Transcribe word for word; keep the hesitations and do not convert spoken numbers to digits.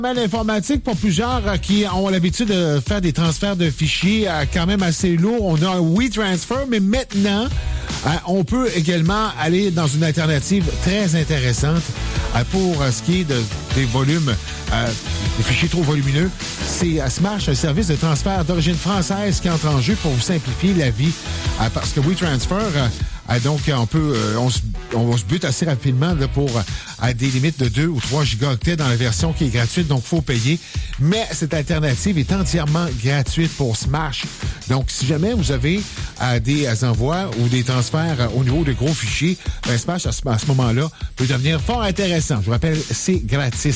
L'informatique, pour plusieurs euh, qui ont l'habitude de faire des transferts de fichiers euh, quand même assez lourds, on a un WeTransfer, mais maintenant, euh, on peut également aller dans une alternative très intéressante euh, pour euh, ce qui est de, des volumes, euh, des fichiers trop volumineux. C'est euh, Smash, un service de transfert d'origine française qui entre en jeu pour vous simplifier la vie. Euh, parce que WeTransfer, euh, euh, donc on peut, euh, on, se, on se bute assez rapidement là, pour euh, des limites de deux ou trois gigaoctets dans la version qui est gratuite. Donc, il faut payer. Mais cette alternative est entièrement gratuite pour Smash. Donc, si jamais vous avez euh, des euh, envois ou des transferts euh, au niveau de gros fichiers, ben, Smash, à ce, à ce moment-là, peut devenir fort intéressant. Je vous rappelle, c'est gratis.